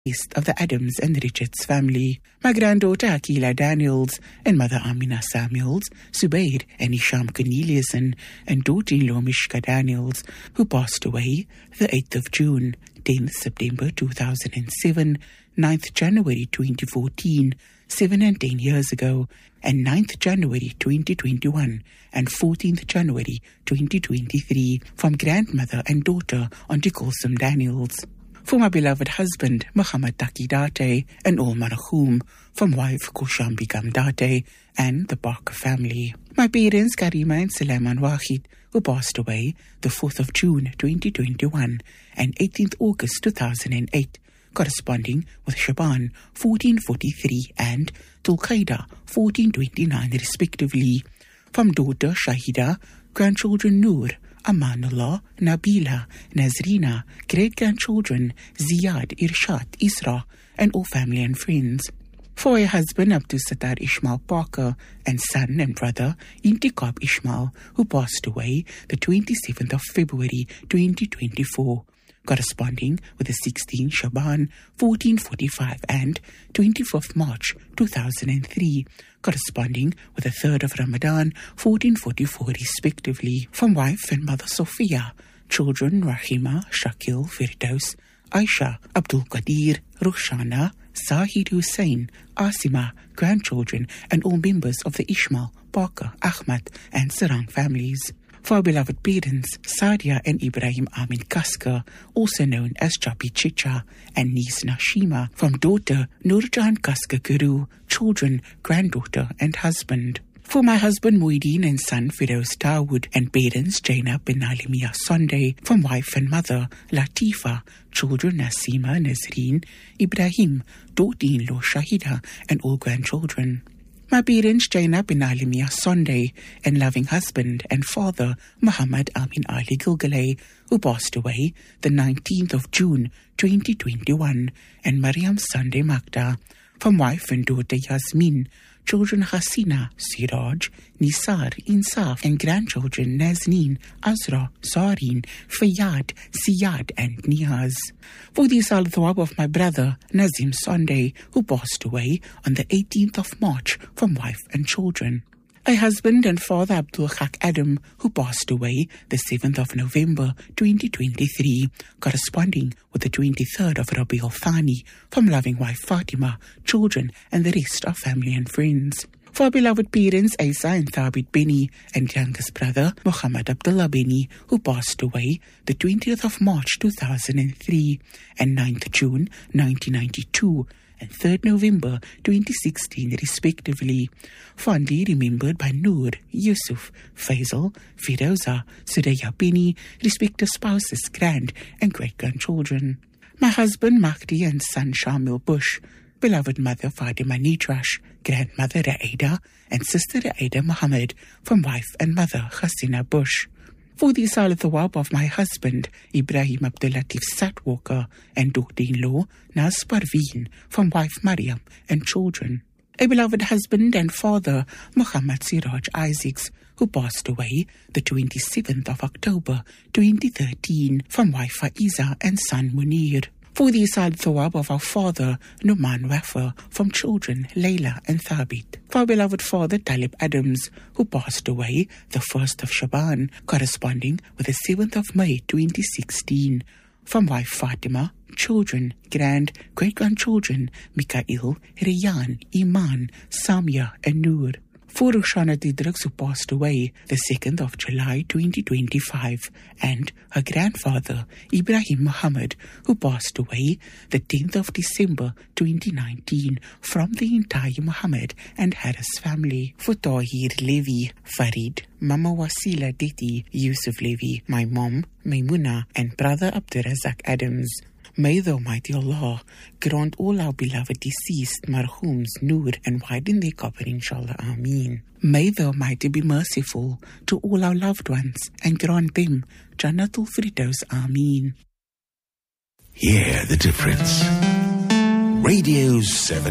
East of the Adams and Richards family. My granddaughter Akila Daniels and mother Amina Samuels, Zubair and Isham Corneliuson, and daughter-in-law Mishka Daniels, who passed away the 8th of June, 10th September 2007, 9th January 2014, 7 and 10 years ago, and 9th January 2021 and 14th January 2023 from grandmother and daughter Auntie Kulsum Daniels. For my beloved husband, Muhammad Taki Date, and all marahum, from wife Kushambi Date, and the Barker family. My parents, Karima and Sulaiman Wahid, who passed away the 4th of June 2021 and 18th August 2008, corresponding with Shaban 1443 and Tulqaida 1429 respectively. From daughter Shahida, grandchildren Noor, Amanullah, Nabila, Nazrina, great-grandchildren Ziyad, Irshad, Isra, and all family and friends. For a husband Abdul Sattar Ishmael Parker and son and brother Intiqab Ishmael, who passed away the 27th of February 2024, corresponding with the 16th Shaban 1445 and 24th March 2003, corresponding with the 3rd of Ramadan 1444 respectively. From wife and mother Sophia, children Rahima, Shakil, Firdaus, Aisha, Abdul Qadir, Rushana, Zahid Hussein, Asima, grandchildren, and all members of the Ishmael, Parker, Ahmad, and Sarang families. For our beloved parents, Sadia and Ibrahim Amin Kaska, also known as Chapi Chicha, and niece Nashima, from daughter Nurjahan Kaska Guru, children, granddaughter, and husband. For my husband Muhyiddin and son Firoz Dawood, and parents Jainab bin Alimia Sunday, from wife and mother Latifa, children Nasima, Nazreen, Ibrahim, daughter-in-law Shahida, and all grandchildren. My parents Jainab bin Alimia Sunday, and loving husband and father Muhammad Amin Ali Gilgalay, who passed away the 19th of June 2021, and Maryam Sunday Magda, from wife and daughter Yasmin, children Hasina, Siraj, Nisar, Insaf, and grandchildren Nazneen, Azra, Zareen, Fayyad, Siyad, and Niaz. For the Sal Thawab of my brother Nazim Sunday, who passed away on the 18th of March, from wife and children. A husband and father Abdul Haq Adam, who passed away the 7th of November 2023, corresponding with the 23rd of Rabiul Thani, from loving wife Fatima, children, and the rest of family and friends. For our beloved parents Isa and Thabit Beni, and youngest brother Muhammad Abdullah Beni, who passed away the 20th of March 2003 and 9th June 1992, and 3rd November 2016 respectively, fondly remembered by Noor, Yusuf, Faisal, Firoza, Suraya Bini, respective spouses, grand and great-grandchildren. My husband Mahdi and son Shamil Bush, beloved mother Fatima Nitrash, grandmother Raida, and sister Raida Muhammad, from wife and mother Hasina Bush. For the Sal Thawab of my husband, Ibrahim Abdulatif Satwalker, and daughter-in-law, Naz Parveen, from wife Maryam and children. A beloved husband and father, Muhammad Siraj Isaacs, who passed away the 27th of October 2013, from wife Faiza and son Munir. For the Sal Thawab of our father, Numan Wafa, from children Layla and Thabit. For our beloved father, Talib Adams, who passed away the 1st of Shaban, corresponding with the 7th of May 2016. From wife Fatima, children, great-grandchildren, Mikael, Riyan, Iman, Samia, and Noor. For Roshana Didrix, who passed away the 2nd of July 2025, and her grandfather, Ibrahim Muhammad, who passed away the 10th of December 2019, from the entire Muhammad and Harris family. For Tahir Levi, Farid, Mama Wasila Diti, Yusuf Levi, my mom, Maimuna, and brother Abdurazak Adams. May the Almighty Allah grant all our beloved deceased marhooms Noor and widen their qabr, inshallah, Ameen. May the Almighty be merciful to all our loved ones and grant them Jannatul Firdaus, Ameen. Hear the difference. Radio 7.